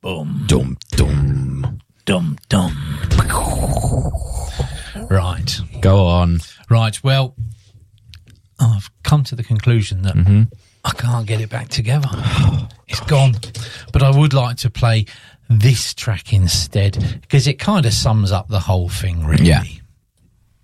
boom. Dum, dum. Dum, dum. Right. Go on. Right, well, I've come to the conclusion that I can't get it back together. It's gone. But I would like to play this track instead, because it kind of sums up the whole thing, really. Yeah.